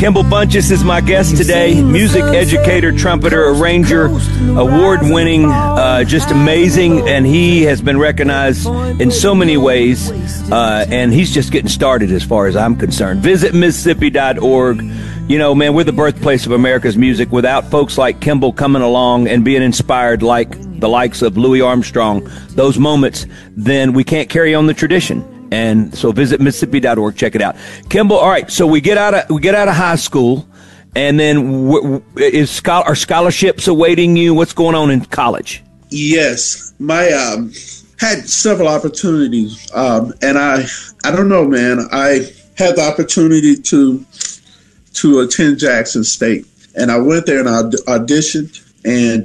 Kimball Bunches is my guest today. Music educator, trumpeter, arranger, award-winning, just amazing. And he has been recognized in so many ways. And he's just getting started as far as I'm concerned. Visit Mississippi.org. You know, man, we're the birthplace of America's music. Without folks like Kimball coming along and being inspired like the likes of Louis Armstrong, those moments, then we can't carry on the tradition. And so visit Mississippi.org. Check it out. Kimball, all right, so we get out of high school, and then are scholarships awaiting you? What's going on in college? Yes. My had several opportunities, and I don't know, man. I had the opportunity to attend Jackson State, and I went there and I auditioned, and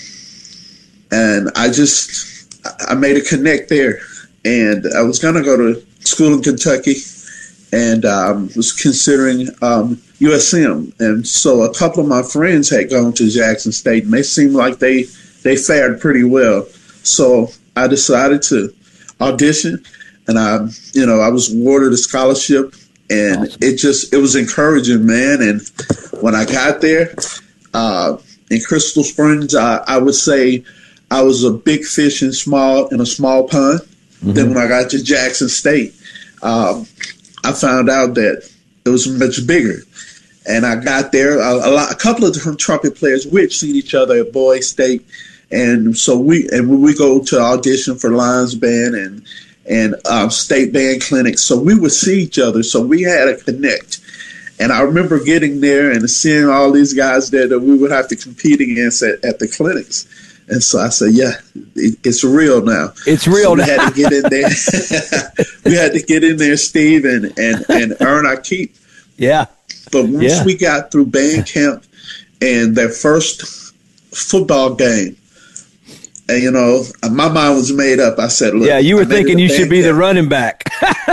I made a connect there. And I was going to go to school in Kentucky and was considering USM. And so a couple of my friends had gone to Jackson State, and they seemed like they fared pretty well. So I decided to audition, and I was awarded a scholarship, and awesome. It was encouraging, man. And when I got there in Crystal Springs, I would say I was a big fish in a small pond. Mm-hmm. Then when I got to Jackson State, I found out that it was much bigger. And I got there, a couple of different trumpet players, we had seen each other at Boys State. And so we go to audition for Lions Band and state band clinics. So we would see each other. So we had a connect. And I remember getting there and seeing all these guys there that we would have to compete against at the clinics. And so I said, yeah, it's real now. It's real now. We had to get in there. We had to get in there, Steve, and earn our keep. Yeah. But once we got through band camp and their first football game, and, my mind was made up. I said, look. Yeah, you were thinking you should be the running back.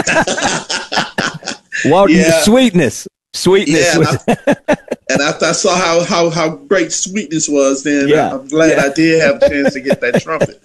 Walking to Sweetness. Yeah, and after I saw how great Sweetness was, then I'm glad I did have a chance to get that trumpet.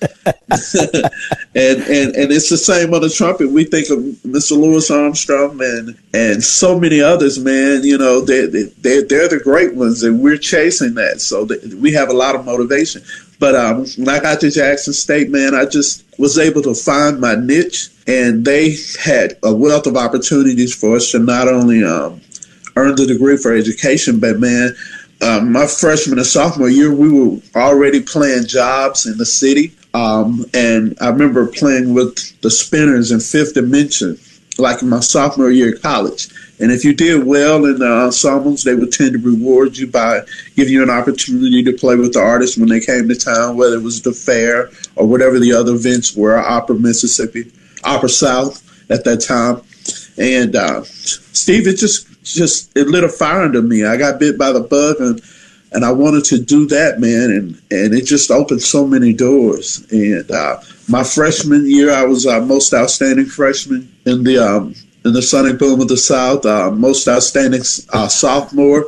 and it's the same on the trumpet. We think of Mr. Louis Armstrong and so many others, man. They're the great ones, and we're chasing that. So we have a lot of motivation. But when I got to Jackson State, man, I just was able to find my niche, and they had a wealth of opportunities for us to not only earned a degree for education, but man, my freshman and sophomore year, we were already playing jobs in the city. And I remember playing with the Spinners in Fifth Dimension, like in my sophomore year of college. And if you did well in the ensembles, they would tend to reward you by giving you an opportunity to play with the artists when they came to town, whether it was the fair or whatever the other events were, Opera Mississippi, Opera South at that time. And Steve, it it lit a fire under me. I got bit by the bug, and I wanted to do that, man. And it just opened so many doors. And my freshman year, I was most outstanding freshman in the Sonic Boom of the South, most outstanding sophomore.